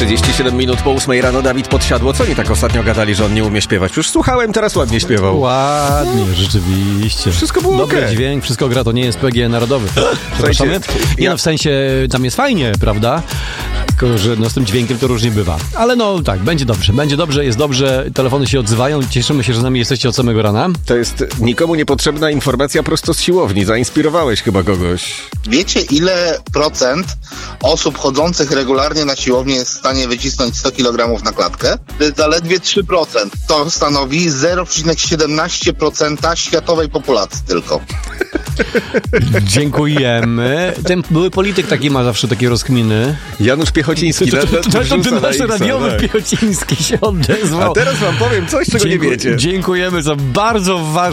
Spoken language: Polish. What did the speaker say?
37 minut po 8 rano Dawid Podsiadło. Co oni tak ostatnio gadali, że on nie umie śpiewać? Przecież słuchałem, teraz ładnie śpiewał. Ładnie, rzeczywiście. Wszystko było Dobry okej. dźwięk, wszystko gra, to nie jest PG narodowy. Przepraszamy. Nie no, w sensie tam jest fajnie, prawda? Tylko, że no, z tym dźwiękiem to różnie bywa. Ale no tak, będzie dobrze, jest dobrze. Telefony się odzywają, cieszymy się, że z nami jesteście od samego rana. To jest nikomu niepotrzebna informacja prosto z siłowni. Zainspirowałeś chyba kogoś. Wiecie, ile procent osób chodzących regularnie na siłownię jest w stanie wycisnąć 100 kg na klatkę? To jest zaledwie 3%. To stanowi 0,17% światowej populacji tylko. Dziękujemy. Ten były polityk taki ma zawsze takie rozkminy. Janusz Piechociński. To nasz radiowy Piechociński się odezwał. A teraz wam powiem coś, czego nie wiecie. Dziękujemy za bardzo ważne